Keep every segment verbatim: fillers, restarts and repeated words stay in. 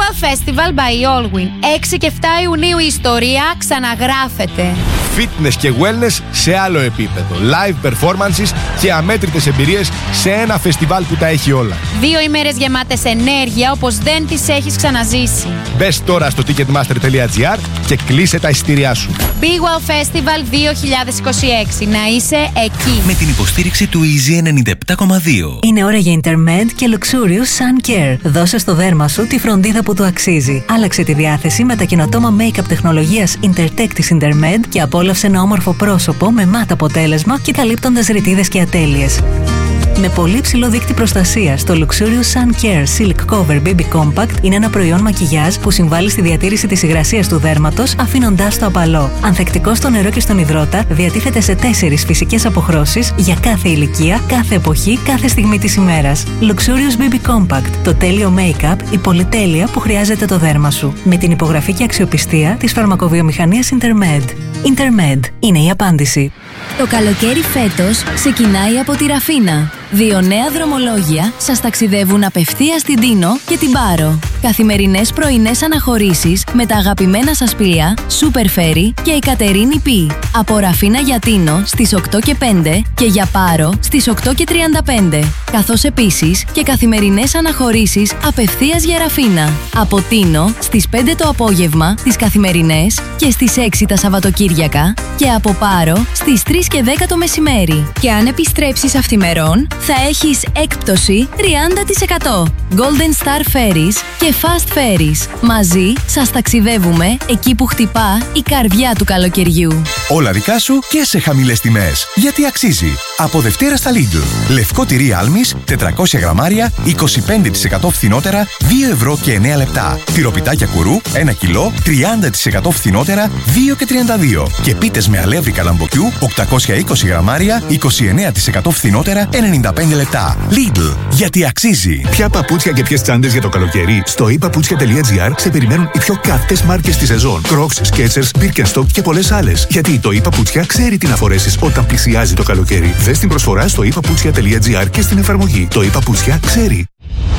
Wow Festival by Allwyn. έξι και επτά Ιουνίου η ιστορία ξαναγράφεται. Fitness και wellness σε άλλο επίπεδο. Live performances και αμέτρητες εμπειρίες σε ένα φεστιβάλ που τα έχει όλα. Δύο ημέρες γεμάτες ενέργεια όπως δεν τις έχεις ξαναζήσει. Μπες τώρα στο ticketmaster τελεία gr και κλείσε τα εισιτήριά σου. Big Wow Festival δύο χιλιάδες είκοσι έξι. Να είσαι εκεί. Με την υποστήριξη του Easy ενενήντα επτά κόμμα δύο. Είναι ώρα για Intermed και Luxurious Sun Care. Δώσε στο δέρμα σου τη φροντίδα που του αξίζει. Άλλαξε τη διάθεση με τα καινοτόμα make-up τεχνολογίας Intertech της Intermed και απόλαυσε ένα όμορφο πρόσωπο με μάτ αποτέλεσμα και καλύπτοντας ρητίδες και ατέλειες. Με πολύ ψηλό δείκτη προστασίας, το Luxurious Sun Care Silk Cover Baby Compact είναι ένα προϊόν μακιγιάζ που συμβάλλει στη διατήρηση της υγρασίας του δέρματος, αφήνοντάς το απαλό. Ανθεκτικό στο νερό και στον υδρότα, διατίθεται σε τέσσερις φυσικές αποχρώσεις για κάθε ηλικία, κάθε εποχή, κάθε στιγμή της ημέρας. Luxurious Baby Compact, το τέλειο make-up, η πολυτέλεια που χρειάζεται το δέρμα σου. Με την υπογραφή και αξιοπιστία της φαρμακοβιομηχανίας Intermed. Intermed είναι η απάντηση. Το καλοκαίρι φέτος ξεκινάει από τη Ραφίνα. Δύο νέα δρομολόγια σας ταξιδεύουν απευθείας στην Τίνο και την Πάρο. Καθημερινές πρωινές αναχωρήσεις με τα αγαπημένα σας πλοία Super Ferry και η Κατερίνη Πι. Από Ραφίνα για Τίνο στις οκτώ και πέντε και για Πάρο στις οκτώ και τριάντα πέντε. Καθώς επίσης και καθημερινές αναχωρήσεις απευθείας για Ραφίνα. Από Τίνο στις πέντε το απόγευμα τις καθημερινές και στις έξι τα Σαββατοκύριακα και από Πάρο στις τρεις και δέκα το μεσημέρι. Και αν επιστρέψεις αυθημερών θα έχεις έκπτωση τριάντα τοις εκατό. Golden Star Ferries και Fast Ferries. Μαζί σας ταξιδεύουμε εκεί που χτυπά η καρδιά του καλοκαιριού. Όλα δικά σου και σε χαμηλές τιμές. Γιατί αξίζει. Από Δευτέρα στα Lidl. Λευκό τυρί άλμης, τετρακόσια γραμμάρια, είκοσι πέντε τοις εκατό φθηνότερα, δύο ευρώ και εννέα λεπτά. Τυροπιτάκια κουρού, ένα κιλό, τριάντα τοις εκατό φθηνότερα, δύο και τριάντα δύο. Και πίτες με αλεύρι καλαμποκιού, οκτακόσια είκοσι γραμμάρια, είκοσι εννέα τοις εκατό φθηνότερα, ενενήντα πέντε λεπτά. Lidl. Γιατί αξίζει. Ποια παπούτσια και ποιες τσάντες για το καλοκαίρι. Στο i παπούτσια τελεία gr σε περιμένουν οι πιο καυτές μάρκες της σεζόν. Crocs, Skechers, Birkenstock και πολλές άλλες. Γιατί το i παπούτσια ξέρει τι να φορέσεις όταν πλησιάζει το καλοκαίρι. Δες την προσφορά στο i παπούτσια τελεία gr και στην εφαρμογή. Το i παπούτσια ξέρει.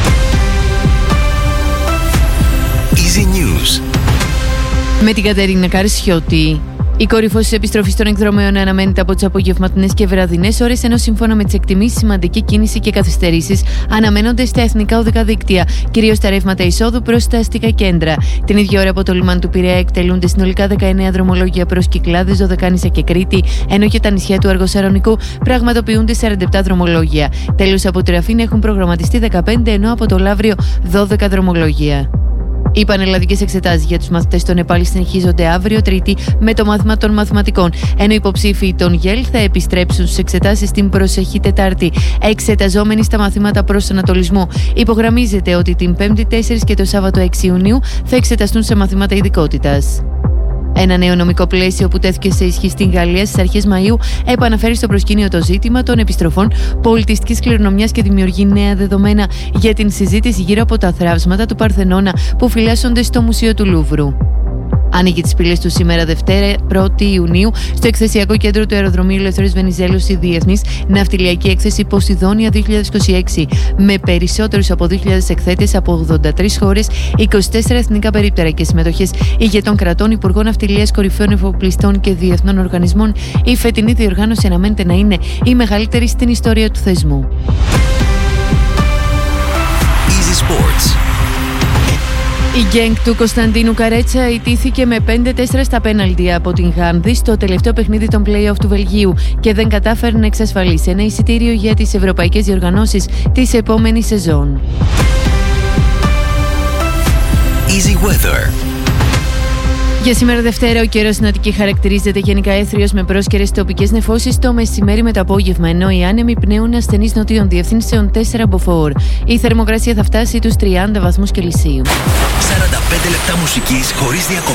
Easy News. Με την Κατερίνα Καρσιώτη. Η κορυφώση της επιστροφής των εκδρομέων αναμένεται από τις απογευματινές και βραδινές ώρες, ενώ σύμφωνα με τις εκτιμήσεις σημαντική κίνηση και καθυστερήσεις αναμένονται στα εθνικά οδικά δίκτυα, κυρίως τα ρεύματα εισόδου προς τα αστικά κέντρα. Την ίδια ώρα από το λιμάνι του Πειραιά εκτελούνται συνολικά δεκαεννέα δρομολόγια προς Κυκλάδες, Δωδεκάνησα και Κρήτη, ενώ για τα νησιά του Αργοσαρονικού πραγματοποιούνται σαράντα επτά δρομολόγια. Τέλος, από τη Ραφίνα έχουν προγραμματιστεί δεκαπέντε, ενώ από το Λαύριο δώδεκα δρομολόγια. Οι πανελλαδικές εξετάσεις για τους μαθητές των ΕΠΑΛ συνεχίζονται αύριο Τρίτη με το μάθημα των μαθηματικών, ενώ οι υποψήφοι των ΓΕΛ θα επιστρέψουν στις εξετάσεις την προσεχή Τετάρτη, εξεταζόμενοι στα μαθήματα προσανατολισμού. Υπογραμμίζεται ότι την Πέμπτη τέσσερα και το Σάββατο έξι Ιουνίου θα εξεταστούν σε μαθήματα ειδικότητας. Ένα νέο νομικό πλαίσιο που τέθηκε σε ισχύ στην Γαλλία στις αρχές Μαΐου επαναφέρει στο προσκήνιο το ζήτημα των επιστροφών πολιτιστικής κληρονομιάς και δημιουργεί νέα δεδομένα για την συζήτηση γύρω από τα θράψματα του Παρθενώνα που φυλάσσονται στο Μουσείο του Λούβρου. Ανοίγει τις πύλες του σήμερα Δευτέρα πρώτη Ιουνίου στο εκθεσιακό κέντρο του αεροδρομίου Ελευθέριος Βενιζέλος η Διεθνής Ναυτιλιακή Έκθεση Ποσειδόνια δύο χιλιάδες είκοσι έξι με περισσότερους από δύο χιλιάδες εκθέτες από ογδόντα τρεις χώρες, είκοσι τέσσερα εθνικά περίπτερα και συμμετοχές ηγετών κρατών, υπουργών ναυτιλίας, κορυφαίων εφοπλιστών και διεθνών οργανισμών. Η φετινή διοργάνωση αναμένεται να είναι η μεγαλύτερη στην ιστορία του θεσμού. Easy Sports. Η γκένγκ του Κωνσταντίνου Καρέτσα ιτήθηκε με πέντε τέσσερα στα πέναλτι από την Γάνδη στο τελευταίο παιχνίδι των play-off του Βελγίου και δεν κατάφερε να εξασφαλίσει ένα εισιτήριο για τις ευρωπαϊκές διοργανώσεις της επόμενης σεζόν. Easy Weather. Για σήμερα Δευτέρα, ο καιρός στην Αττική χαρακτηρίζεται γενικά έθριος με πρόσκαιρες τοπικές νεφώσεις το μεσημέρι με το απόγευμα, ενώ οι άνεμοι πνέουν ασθενείς νοτίων διευθύνσεων τέσσερα μποφόρ. Η θερμοκρασία θα φτάσει τους τριάντα βαθμούς Κελσίου. σαράντα πέντε λεπτά μουσικής χωρίς διακοπές.